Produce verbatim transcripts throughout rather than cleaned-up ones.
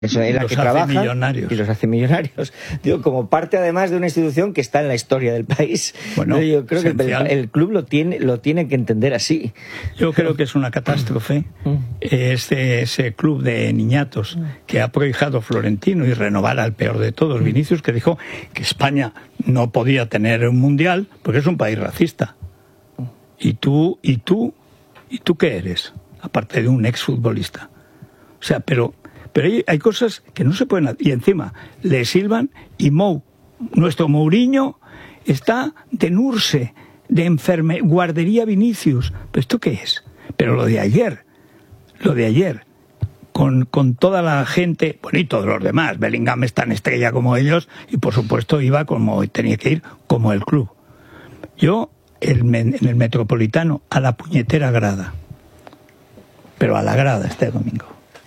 Eso es la que trabaja y los hace millonarios. Digo, como parte además de una institución que está en la historia del país. Bueno, yo creo esencial. que el, el club lo tiene, lo tiene que entender así. Yo creo que es una catástrofe ese, ese club de niñatos que ha prohijado Florentino y renovar al peor de todos, Vinicius, que dijo que España no podía tener un mundial porque es un país racista. Y tú, y tú, ¿y tú qué eres? Aparte de un exfutbolista. O sea, pero... Pero hay, hay cosas que no se pueden hacer. Y encima le silban y Mou, nuestro Mourinho, está de Nurse, de enferme, guardería Vinicius. ¿Pero esto qué es? Pero lo de ayer, lo de ayer, con, con toda la gente, bueno, y todos los demás, Bellingham es tan estrella como ellos, y por supuesto iba como tenía que ir, como el club. Yo, el, en el Metropolitano, a la puñetera grada. Pero a la grada este domingo.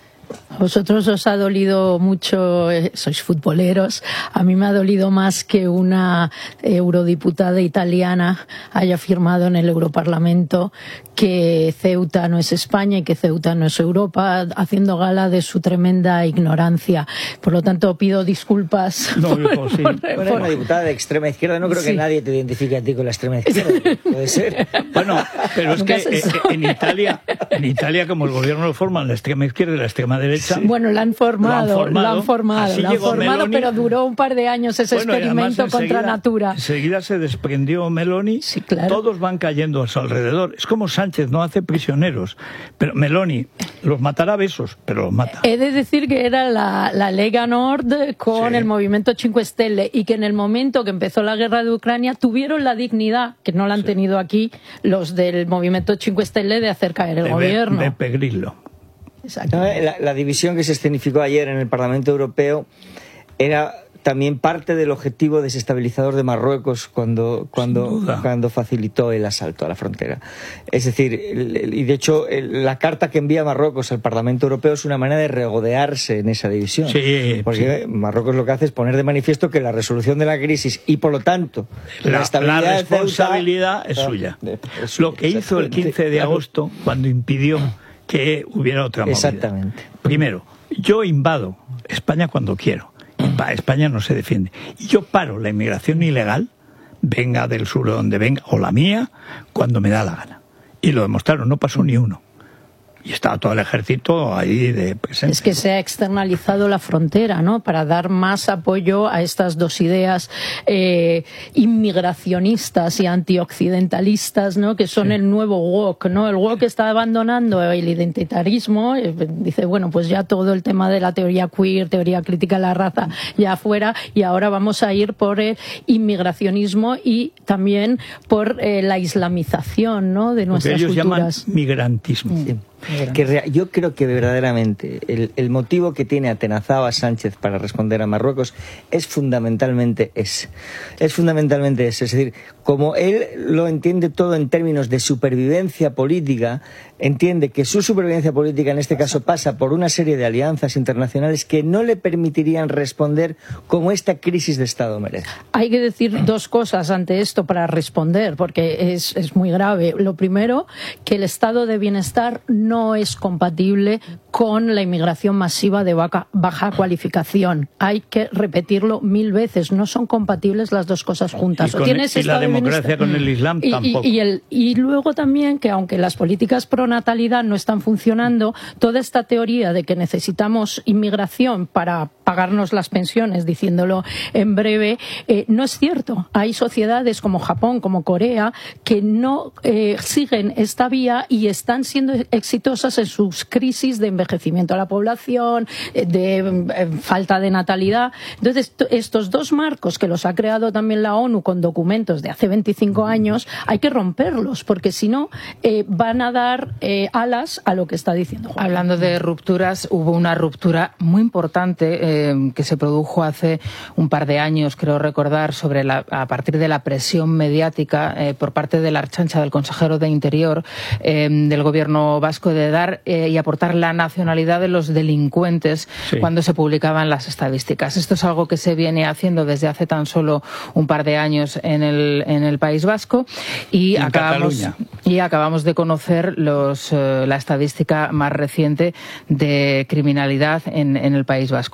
A vosotros os ha dolido mucho, eh, sois futboleros, a mí me ha dolido más que una eurodiputada italiana haya firmado en el Europarlamento que Ceuta no es España y que Ceuta no es Europa, haciendo gala de su tremenda ignorancia. Por lo tanto, pido disculpas. No, por, yo, sí. por, por, bueno, por... una diputada de extrema izquierda, no creo sí. que nadie te identifique a ti con la extrema izquierda, puede ser. Bueno, pero es que eh, en Italia, en Italia, como el gobierno lo forman la extrema izquierda y la extrema derecha... Sí. Bueno, la han formado, lo han formado, lo han formado, Meloni, pero duró un par de años ese bueno, experimento contra enseguida, natura. Enseguida se desprendió Meloni, sí, claro. Todos van cayendo a su alrededor. Es como Sánchez, no hace prisioneros, pero Meloni los matará a besos, pero los mata. He de decir que era la, la Lega Nord con sí. el movimiento Cinque Stelle y que en el momento que empezó la guerra de Ucrania tuvieron la dignidad, que no la han sí. tenido aquí, los del movimiento Cinque Stelle, de hacer caer el de gobierno. De Beppe Grillo. No, la, la división que se escenificó ayer en el Parlamento Europeo era también parte del objetivo desestabilizador de Marruecos cuando, cuando, cuando facilitó el asalto a la frontera. Es decir, y de hecho la carta que envía Marruecos al Parlamento Europeo es una manera de regodearse en esa división. Sí, porque sí. Marruecos lo que hace es poner de manifiesto que la resolución de la crisis y por lo tanto la, la, estabilidad la responsabilidad Ceuta, es suya. Es suya. Lo que hizo el quince de agosto cuando impidió que hubiera otra movida. Exactamente. Primero, yo invado España cuando quiero. España no se defiende. Y yo paro la inmigración ilegal, venga del sur o donde venga, o la mía, cuando me da la gana. Y lo demostraron, no pasó ni uno. Y estaba todo el ejército ahí de presente. Es que se ha externalizado la frontera, ¿no? Para dar más apoyo a estas dos ideas eh, inmigracionistas y antioccidentalistas, ¿no? Que son sí. el nuevo woke, ¿no? El woke está abandonando el identitarismo. Eh, dice, bueno, pues ya todo el tema de la teoría queer, teoría crítica de la raza, ya afuera. Y ahora vamos a ir por el inmigracionismo y también por eh, la islamización, ¿no? De nuestras Porque ellos culturas. Llaman migrantismo. Sí. Que yo creo que verdaderamente el, el motivo que tiene atenazado a Sánchez para responder a Marruecos es fundamentalmente ese. Es fundamentalmente ese. Es decir, como él lo entiende todo en términos de supervivencia política, entiende que su supervivencia política en este caso pasa por una serie de alianzas internacionales que no le permitirían responder como esta crisis de Estado merece. Hay que decir dos cosas ante esto para responder, porque es, es muy grave. Lo primero, que el estado de bienestar no no es compatible con la inmigración masiva de baja, baja cualificación. Hay que repetirlo mil veces. No son compatibles las dos cosas juntas. Y, con, o tienes y la democracia con el Islam y, tampoco. Y, y, el, y luego también que aunque las políticas pro natalidad no están funcionando, toda esta teoría de que necesitamos inmigración para pagarnos las pensiones, diciéndolo en breve, eh, no es cierto. Hay sociedades como Japón, como Corea, que no eh, siguen esta vía y están siendo exitosas en sus crisis de envejecimiento de la población, de eh, falta de natalidad. Entonces, estos dos marcos que los ha creado también la ONU con documentos de hace veinticinco años, hay que romperlos, porque si no, eh, van a dar eh, alas a lo que está diciendo Juan. Hablando de rupturas, hubo una ruptura muy importante eh, que se produjo hace un par de años, creo recordar, sobre la, a partir de la presión mediática eh, por parte de la Ertzaintza, del consejero de Interior eh, del gobierno vasco, de dar eh, y aportar la nacionalidad de los delincuentes sí. cuando se publicaban las estadísticas. Esto es algo que se viene haciendo desde hace tan solo un par de años en el, en el País Vasco y, acabamos, y acabamos de conocer los, eh, la estadística más reciente de criminalidad en, en el País Vasco.